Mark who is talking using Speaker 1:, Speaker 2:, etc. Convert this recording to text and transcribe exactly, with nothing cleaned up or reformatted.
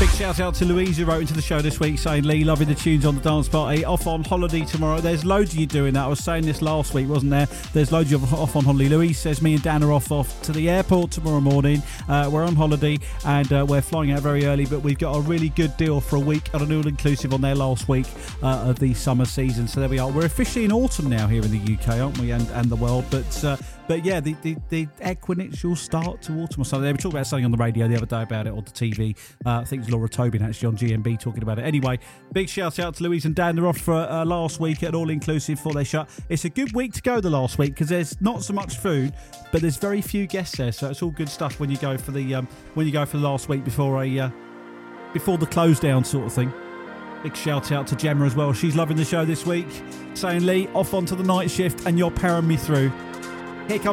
Speaker 1: Big shout out to Louise who wrote into the show this week saying, Lee, loving the tunes on the dance party. Off on holiday tomorrow. There's loads of you doing that. I was saying this last week, wasn't there? There's loads of you off on holiday. Louise says me and Dan are off off to the airport tomorrow morning. Uh, we're on holiday and uh, we're flying out very early, but we've got a really good deal for a week on an all-inclusive on their last week uh, of the summer season. So there we are. We're officially in autumn now here in the U K, aren't we? And, and the world. But uh, but yeah, the, the, the equinoctial start to autumn or something. They were talking about something on the radio the other day about it on the T V. Uh, I think it was Laura Tobin actually on G M B talking about it. Anyway, big shout out to Louise and Dan. They're off for uh, last week at an all-inclusive before they shut. It's a good week to go the last week because there's not so much food, but there's very few guests there, so it's all good stuff when you go for the um, when you go for the last week before a uh, before the close down sort of thing. Big shout out to Gemma as well. She's loving the show this week, saying, Lee, off onto the night shift and you're powering me through. Here comes